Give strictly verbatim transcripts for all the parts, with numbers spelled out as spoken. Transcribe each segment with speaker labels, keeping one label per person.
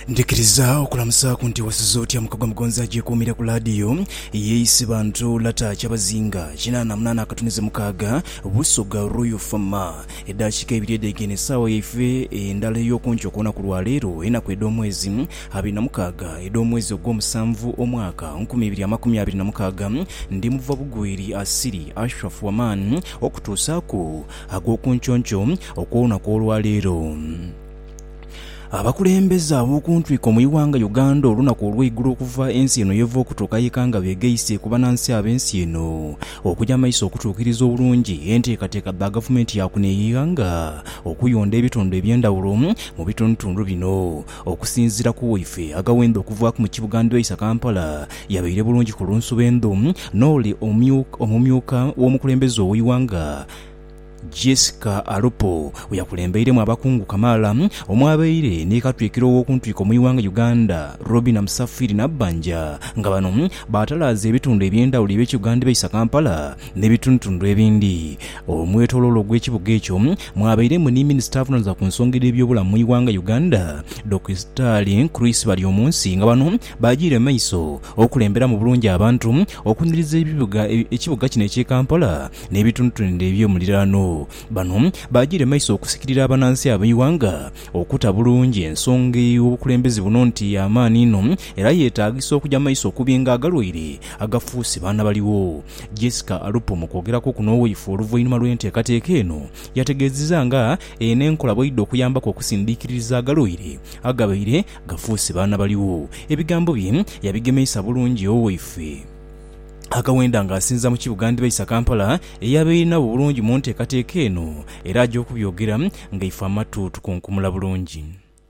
Speaker 1: Ndikiriza okulamusa ku nti wasizoti amukaga mugonza je kumira ku radio yeisi bantu lata chabazinga china na munana akatunize mukaga busoga Royal Farmer edashika ibirede gene sawa yife endale yo kuncho kona ku lwalero ena kwedo mwezi abiri na mukaga edo mwezi ogw'omusanvu omwaka nkumi ibiri amakumi abiri na mukaga ndi muva bugwiri asiri Ashraf Waman okutusako agokunchoncho okona ko lwalero. Abakulembeza abokuntwiko mu Iwanga Uganda olunaku olw'eggulu okuva ensi eno yeva okutuuka yikanga begeise kuba nansi ab'ensi eno okujja maiso okutuukiriza obulungi enteekateeka ba gavumenti yakuneeyanga okuyonda ebitundu eby'endawulo mu bitundutundu bino okusinziira ku waife agawenda okuvaako mu Kibuganda Isa Kampala yabeire bulungi ku lunsubendu n'oli omumyuka w'omukulembeze ow'Iwanga Jessica Alupo uyakulembeiremu abakungu Kamala omwabeire ne katwikiro w'okuntwiko mu Iwanga Uganda Robina Musafiri na Banja nga bano batalaze ebitundu eby'endawulo eby'Ekiganda Isa Kampala n'ebitundutundu ebindi omwetololo gw'ekibuga ekyo mwabeiremu ne Minisita avunaanyizibwa ku nsonga y'ebyobulamu mu Iwanga Uganda Doctor Chris Baryomunsi nga bano bagiire maiso okulembera mu bulungi abantu okuniriza ebibuga ekibuga kino eky'e Kampala n'ebitundutundu eby'omuliraano bano bagire maiso okusikirira abanansi ab'Iwanga okuta bulungi ensonga y'obukulembeze buno nti amaani ino era yeetaagisa okujja maiso okubyenga agalwaire agafuusi baana baliwo. Jessica Alupo mu kwogerako kuno waifu oluvannyuma lw'enteekateeka eno yategeezezza nga enenkola bw'edda okuyambako okusindiikiriza agalwaire agabaire gafuusi baana baliwo. Ebigambo bye yabigemesa bulungi owaife akawenda nga asinza mu Kibuganda Isa Kampala eyabeerina bulungi mu nteekateeka eno era ajja okubyogera nga ife amatu tukunkumula bulungi.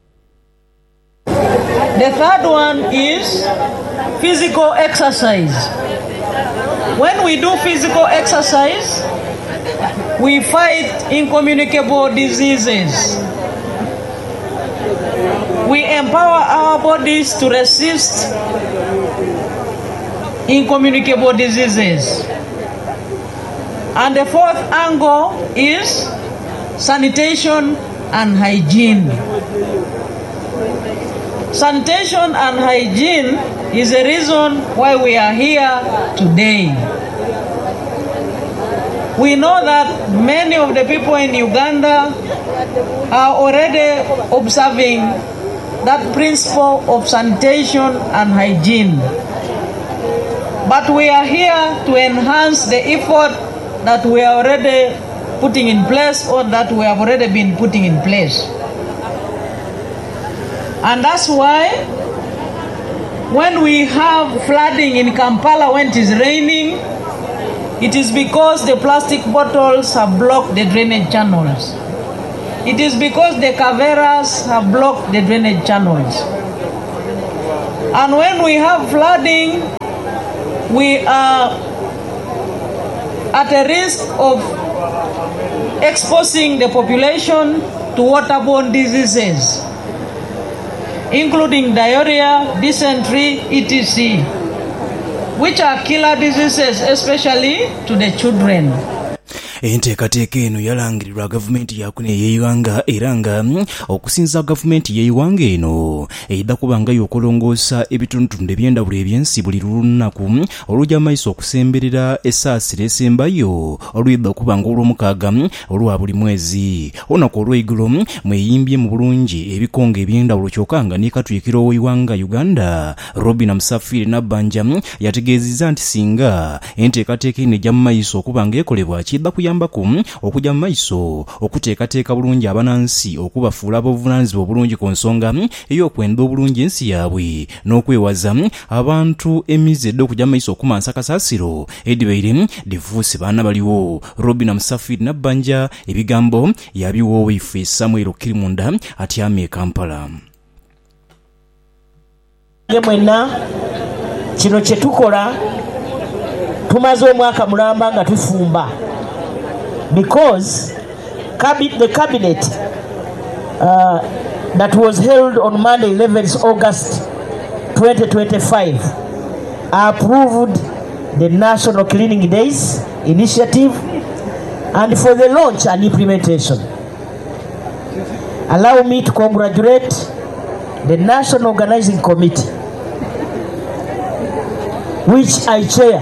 Speaker 2: The third one is physical exercise. When we do physical exercise, we fight incommunicable diseases. We empower our bodies to resist incommunicable diseases. And the fourth angle is sanitation and hygiene. Sanitation and hygiene is the reason why we are here today. We know that many of the people in Uganda are already observing that principle of sanitation and hygiene. But we are here to enhance the effort that we are already putting in place or that we have already been putting in place. And that's why when we have flooding in Kampala when it is raining, it is because the plastic bottles have blocked the drainage channels. It is because the caveras have blocked the drainage channels. And when we have flooding, we are at a risk of exposing the population to waterborne diseases, including diarrhea, dysentery, et cetera, which are killer diseases, especially to the children.
Speaker 1: Enteekateeka eno yalangirirwa gavumenti yakuneeyanga era nga okusinza gavumenti y'Iwanga eno eyidda kuba nga y'okulongoosa ebitundutundu eby'endawulo eby'ensi buli lunaku olujja maiso okusemberera essaasira esembayo oluyidda okuba nga olw'omukaaga olwa buli mwezi. Olunaku olw'eigulo mweyimbye mu bulungi ebikonga eby'endawulo kyokka nga ne katwikiro w'Iwanga Uganda Robina Musafiri Nabbanja yategeezezza nti singa enteekateeka eno ejja mu maiso okuba nga ekolebwa kidda kuyamba okujja mu maiso okuteekateeka bulungi abanansi okubafuula abobuvunaanyizibwa obulungi ku nsonga ey'okwenda obulungi ensi yaabwe n'okwewaza abantu emize edde okujja mu maiso okumansa kasaasiro edibeire divuusi baana baliwo. Robina Musafiri Nabbanja ebigambo yabiwa waife Samuel Kirimunda atyamye Kampala.
Speaker 3: Mwenna kino kye tukola tumaze omwaka mulamba nga tufumba. Because the cabinet uh, that was held on Monday eleventh August twenty twenty-five approved the National Cleaning Days initiative and for the launch and implementation. Allow me to congratulate the National Organizing Committee, which I chair.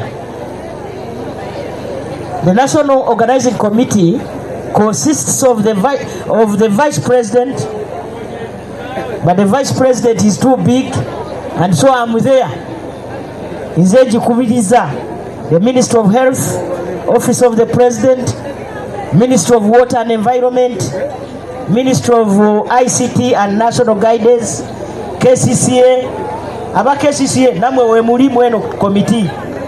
Speaker 3: The National Organizing Committee consists of the, vi- of the Vice President, but the Vice President is too big, and so I'm there. Nze kubiriza the Minister of Health, Office of the President, Minister of Water and Environment, Minister of uh, I C T and National Guidance, K C C A, aba K C C A namwe we muli mweno committee,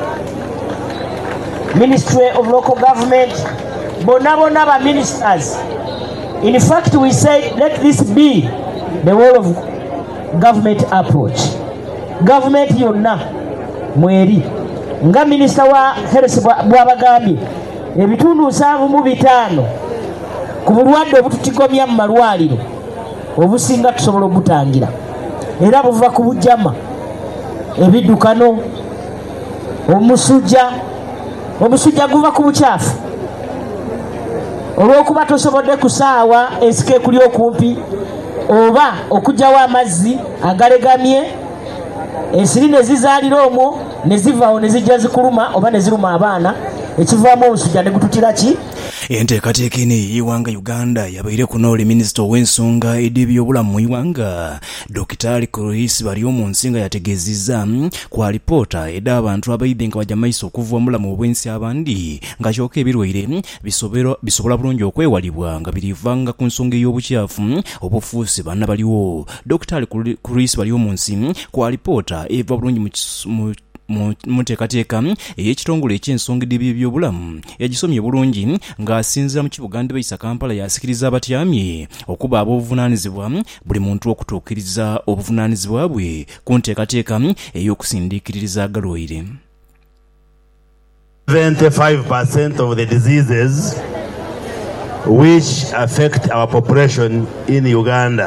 Speaker 3: Ministry of Local Government, bonabo naba ministers. In fact, we say let this be the whole of government approach. Government yonna mweri nga minister wa health bwabagambye ebitundu nsanvu mu bitaano ku bulwadde obututigomya mu malwaliro obusinga tusobola okutangira era buva ku bujama, ebiddukano, omusujja. Omusujja guva ku bukyafu olw'okuba tosobodde kusaawa ensiko ekuli okumpi oba okugyawo amazzi agalegamye, ensiri ne zizaalira omwo ne zivaawo ne zijja zikuluma oba ne ziruma abaana, ekivaamu omusujja ne gututira ki.
Speaker 1: Enteekateeka eno y'eggwanga Uganda yabaire kunoole minisita ow'ensonga ed'ebyobulamu mu Uganda Dokitaali Chris Baryomunsi nga yategeezezza ku alipoota edda abantu abaidde nga bajja maiso okuva omulamu obw'ensi abandi nga kyokka ebirwaire bisobola bulungi okwewalibwa nga birivanga ku nsonga ey'obukyafu obufuusi banna baliwo. Dokitaali Chris Baryomunsi ku alipoota eva bulungi mu mu nteekateeka ey'ekitongole eky'ensonga by'ebyobulamu yagisomye bulungi ng'asinziira mu Kibugande bayisa Kampala yasikiriza abatyamye okuba ab'obuvunaanyizibwa buli muntu okutuukiriza obuvunaanyizibwa bwe ku nteekateeka ey'okusindiikiririza agalwaire.
Speaker 4: seventy-five percent of the diseases which affect our population in Uganda,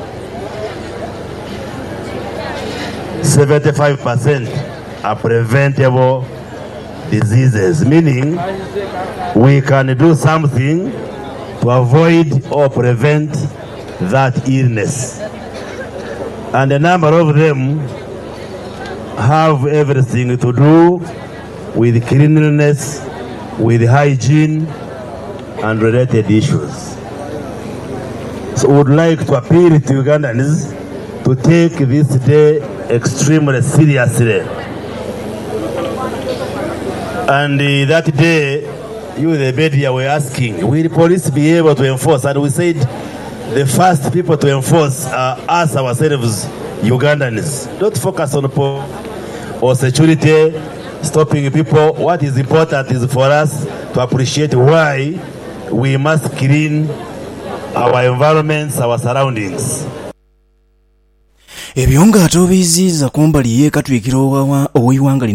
Speaker 4: seventy-five percent are preventable diseases, meaning we can do something to avoid or prevent that illness. And a number of them have everything to do with cleanliness, with hygiene, and related issues. So we would like to appeal to Ugandans to take this day extremely seriously. And uh, that day, you, the media, were asking, will police be able to enforce? And we said, the first people to enforce are us ourselves, Ugandans. Don't focus on police or security, stopping people. What is important is for us to appreciate why we must clean our environments, our surroundings.
Speaker 1: Ebyo nga atobiziza kumbali ye katwikira owa owiwanga